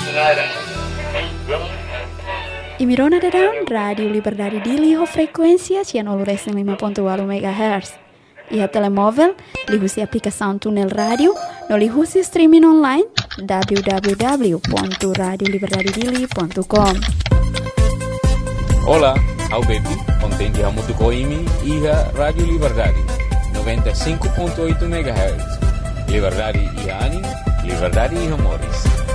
I Mirona Dadang, Radio Liberdade Dili ho frekuensia 105.8 MHz. Ia telemóvel, lihusi aplicação Tunnel Radio, no lihusi streaming online www.radioliberdadedili.com. Olá, ao baby, contente a muito coimi e a Rádio Liberdade 95.8 MHz. Liberdade e Ani, Liberdade e Amores.